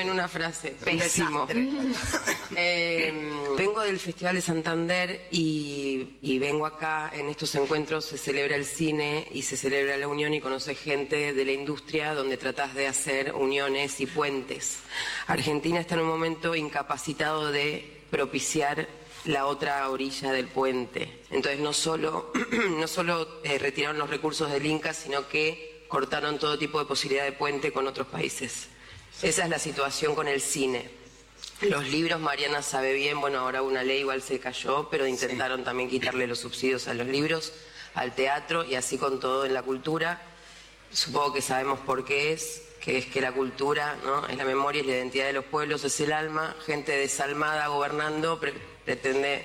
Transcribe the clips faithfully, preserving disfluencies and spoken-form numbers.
en una frase. Pésimo. eh, vengo del Festival de Santander y, y vengo acá, en estos encuentros se celebra el cine y se celebra la unión y conoces gente de la industria donde tratás de hacer uniones y puentes. Argentina está en un momento incapacitado de propiciar la otra orilla del puente. Entonces no solo, no solo eh, retiraron los recursos del Inca, sino que cortaron todo tipo de posibilidad de puente con otros países. Esa es la situación con el cine. Los libros, Mariana sabe bien, bueno, ahora una ley igual se cayó, pero intentaron sí. también quitarle los subsidios a los libros, al teatro y así con todo en la cultura. Supongo que sabemos por qué es, que es que la cultura, ¿no?, es la memoria, es la identidad de los pueblos, es el alma. Gente desalmada gobernando pre pretende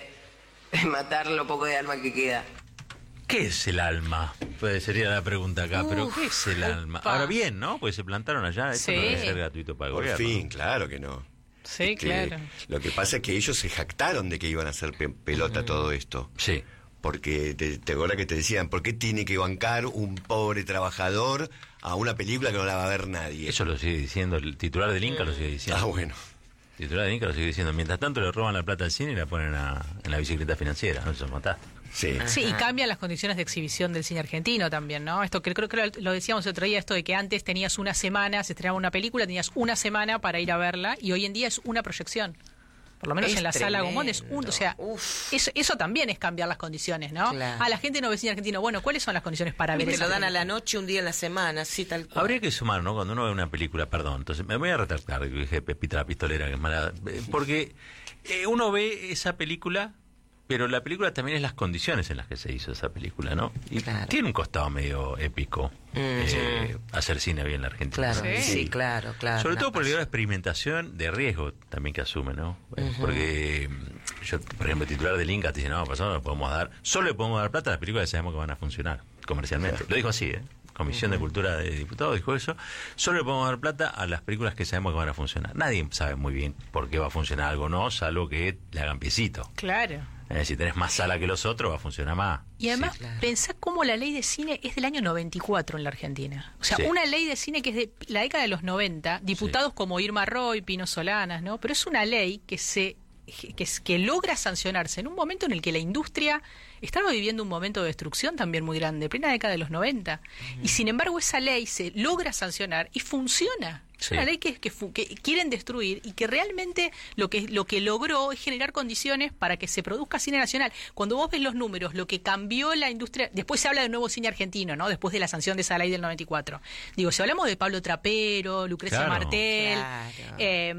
matar lo poco de alma que queda. ¿Qué es el alma? Pues sería la pregunta acá, Uf, pero ¿qué es el alma? Opa. Ahora bien, ¿no? Pues se plantaron allá, esto sí. no debe ser gratuito para el Por gobierno. fin, claro que no. Sí, este, claro. Lo que pasa es que ellos se jactaron de que iban a hacer pe pelota mm. todo esto. Sí. Porque te, te acuerdas que te decían, ¿por qué tiene que bancar un pobre trabajador a una película que no la va a ver nadie? Eso lo sigue diciendo, el titular del Inca lo sigue diciendo. Ah, bueno. El titular del Inca lo sigue diciendo. Mientras tanto le roban la plata al cine y la ponen a, en la bicicleta financiera. ¿No? Eso es fantástico. Sí. Sí, y cambian las condiciones de exhibición del cine argentino también, ¿no? Esto que creo que lo decíamos el otro día, esto de que antes tenías una semana, se estrenaba una película, tenías una semana para ir a verla, y hoy en día es una proyección. Por lo menos es en la tremendo. Sala Gomón es un, o sea, eso, eso también es cambiar las condiciones, ¿no? Claro. A la gente no ve cine argentino, bueno, ¿cuáles son las condiciones para ver eso? eso? Te lo dan a la noche, un día a la semana, sí, tal cual. Habría que sumar, ¿no? Cuando uno ve una película, perdón, entonces me voy a retractar, que dije Pepita la pistolera, que es mala, porque eh, uno ve esa película, pero la película también es las condiciones en las que se hizo esa película, ¿no? Y claro. tiene un costado medio épico mm, eh, sí. hacer cine bien en la Argentina. Claro, sí, sí claro, claro. Sobre todo por el grado de experimentación de riesgo también que asume, ¿no? Uh-huh. Porque yo, por ejemplo, el titular del Inca te dice, no, pues no le podemos dar, solo le podemos dar plata a las películas que sabemos que van a funcionar comercialmente. Claro. Lo dijo así, ¿eh? Comisión uh-huh. de Cultura de Diputados dijo eso, solo le podemos dar plata a las películas que sabemos que van a funcionar. Nadie sabe muy bien por qué va a funcionar algo o no, salvo que le hagan piecito. Claro. Eh, si tenés más sala que los otros, va a funcionar más. Y además, sí, claro. pensá cómo la ley de cine es del año noventa y cuatro en la Argentina. O sea, sí. una ley de cine que es de la década de los noventa, diputados sí. como Irma Roy, Pino Solanas, ¿no? Pero es una ley que se que, que logra sancionarse en un momento en el que la industria estaba viviendo un momento de destrucción también muy grande, plena década de los noventa. Mm. Y sin embargo, esa ley se logra sancionar y funciona. Es sí. una ley que, que, que quieren destruir y que realmente lo que lo que logró es generar condiciones para que se produzca cine nacional. Cuando vos ves los números, lo que cambió la industria, después se habla de nuevo cine argentino, ¿no? Después de la sanción de esa ley del noventa y cuatro. Digo, si hablamos de Pablo Trapero, Lucrecia claro. Martel, Claro.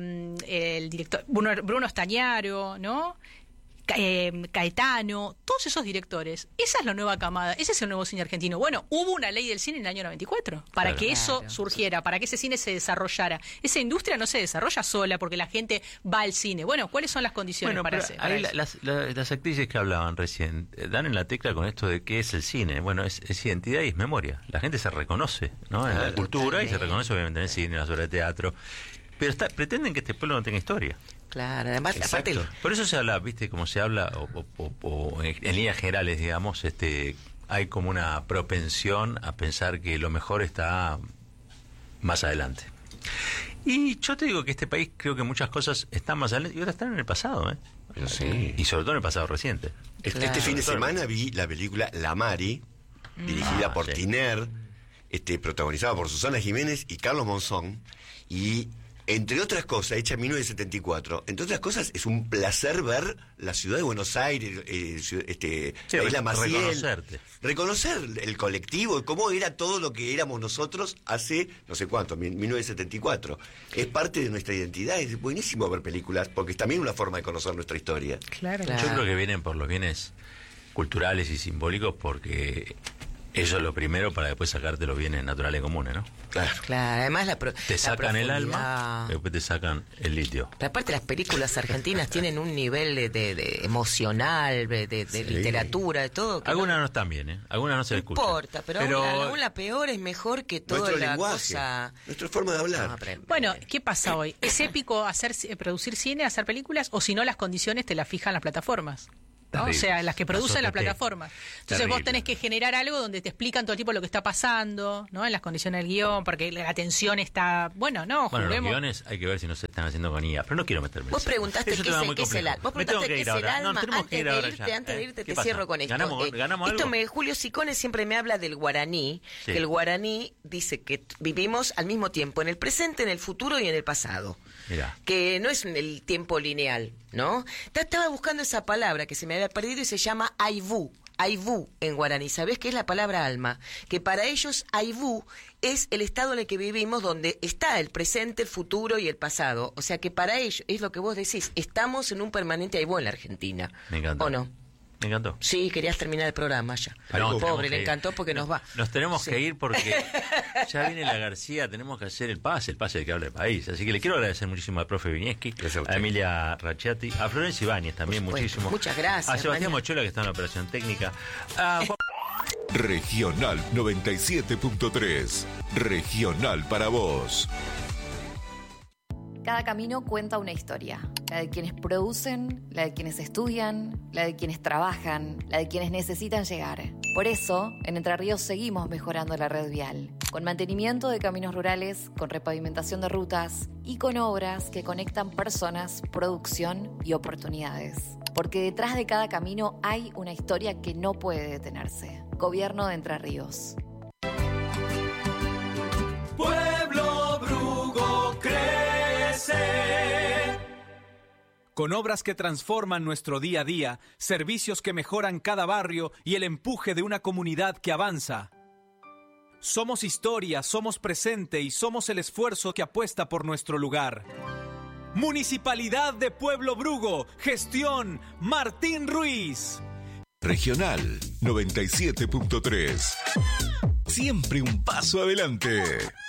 eh, el director Bruno, Bruno Stagnaro, ¿no? Eh, Caetano, todos esos directores, esa es la nueva camada, ese es el nuevo cine argentino. Bueno, hubo una ley del cine en el año noventa y cuatro para claro, que eso claro, surgiera, para que ese cine se desarrollara. Esa industria no se desarrolla sola porque la gente va al cine. Bueno, ¿cuáles son las condiciones bueno, para, pero ese, para ahí eso? La, las, la, las actrices que hablaban recién eh, dan en la tecla con esto de qué es el cine. Bueno, es, es identidad y es memoria. La gente se reconoce, ¿no? En claro, la cultura también. Y se reconoce obviamente en el cine, en las obras de teatro. Pero está, pretenden que este pueblo no tenga historia. Claro, además, aparte, Por eso se habla, viste, como se habla, o, o, o en, en líneas generales, digamos, este, hay como una propensión a pensar que lo mejor está más adelante. Y yo te digo que este país, creo que muchas cosas están más adelante y otras están en el pasado, ¿eh? Pero sí. Y sobre todo en el pasado reciente. Este, Claro. este fin de semana vi la película La Mari, dirigida Ah, por sí. Tiner, este, protagonizada por Susana Jiménez y Carlos Monzón, y entre otras cosas, hecha en mil novecientos setenta y cuatro, entre otras cosas, es un placer ver la ciudad de Buenos Aires, eh, este, Sí, la isla Maciel. reconocerte. Reconocer el colectivo, cómo era todo lo que éramos nosotros hace, no sé cuánto, mil novecientos setenta y cuatro. Es parte de nuestra identidad, es buenísimo ver películas, porque es también una forma de conocer nuestra historia. Claro, Claro. Yo creo que vienen por los bienes culturales y simbólicos porque eso es lo primero para después sacarte los bienes naturales comunes, ¿no? Claro. claro, además la pro, Te la sacan el alma, profundidad. después te sacan el litio. Pero aparte las películas argentinas tienen un nivel de, de, de emocional, de, de, de Sí. literatura, de todo. que Algunas no, no están bien, ¿eh? Algunas no se no escuchan. importa, pero, Aún, la, aún la peor es mejor que toda Nuestro la lenguaje, cosa. nuestra forma de hablar. No, pero- Bueno, ¿qué pasa hoy? ¿Es épico hacer eh, producir cine, hacer películas? O si no, las condiciones te las fijan las plataformas. ¿no? O sea, las que producen las Paso T T. plataformas. Entonces Terrible. vos tenés que generar algo donde te explican todo el tiempo lo que está pasando, ¿no? En las condiciones del guión, porque la atención está... Bueno, no, Bueno, los juguemos. guiones hay que ver si no se están haciendo con I A, pero no quiero meterme en Vos eso. preguntaste Es un qué es, tema el, muy qué es el complejo. alma. Vos Me tengo preguntaste que qué ir es ahora. el No, alma tenemos que antes ir de ahora irte, ya. antes de ¿Eh? irte ¿Qué te pasa? cierro con esto. ¿Ganamos, Eh, ganamos esto algo? me, Julio Sicone siempre me habla del guaraní, Sí. que el guaraní dice que t- vivimos al mismo tiempo en el presente, en el futuro y en el pasado. Mirá. Que no es el tiempo lineal, ¿no? Ta- Estaba buscando esa palabra que se me había perdido y se llama Aivú. Aivú en guaraní. ¿Sabés qué es la palabra alma? Que para ellos Aivú es el estado en el que vivimos donde está el presente, el futuro y el pasado. O sea que para ellos, es lo que vos decís, estamos en un permanente Aivú en la Argentina. Me encantó. ¿O no? Me encantó. Sí, querías terminar el programa ya. No, tenemos Pobre, que le ir. encantó porque nos va. Nos tenemos Sí. que ir porque ya viene la García, tenemos que hacer el pase, el pase del que habla el país. Así que le quiero agradecer muchísimo al profe Vinieski, Gracias a a usted. Emilia Racciati, a Florencia Ibáñez también Por supuesto. muchísimo. Muchas gracias, A Sebastián Maña. Mochola, que está en la operación técnica. A Juan Regional noventa y siete punto tres. Regional para vos. Cada camino cuenta una historia. La de quienes producen, la de quienes estudian, la de quienes trabajan, la de quienes necesitan llegar. Por eso, en Entre Ríos seguimos mejorando la red vial, con mantenimiento de caminos rurales, con repavimentación de rutas y con obras que conectan personas, producción y oportunidades. Porque detrás de cada camino hay una historia que no puede detenerse. Gobierno de Entre Ríos. Pueblo Brugo crece. Con obras que transforman nuestro día a día, servicios que mejoran cada barrio y el empuje de una comunidad que avanza. Somos historia, somos presente y somos el esfuerzo que apuesta por nuestro lugar. Municipalidad de Pueblo Brugo, gestión Martín Ruiz. Regional noventa y siete punto tres. Siempre un paso adelante.